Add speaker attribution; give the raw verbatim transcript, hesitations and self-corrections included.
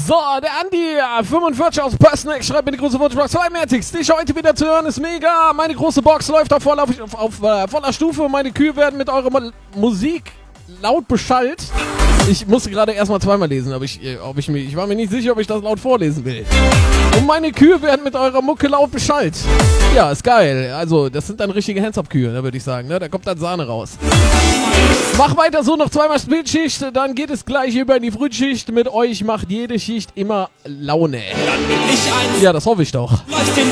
Speaker 1: So, der Andi fünfundvierzig aus Pössneck schreibt mir die große Wunschbox. Zwei Mertix, dich heute wieder zu hören, ist mega. Meine große Box läuft auf voller, auf, auf, äh, voller Stufe. Meine Kühe werden mit eurer Mo- Musik laut beschallt. Ich musste gerade erstmal zweimal lesen, aber ich, ob ich, mich, ich war mir nicht sicher, ob ich das laut vorlesen will. Und meine Kühe werden mit eurer Mucke laut beschallt. Ja, ist geil. Also, das sind dann richtige Hands-Up-Kühe, ne, würde ich sagen. Ne? Da kommt dann Sahne raus. Mach weiter so, noch zweimal Spätschicht, dann geht es gleich über in die Frühschicht. Mit euch macht jede Schicht immer Laune. Ja, das hoffe ich doch.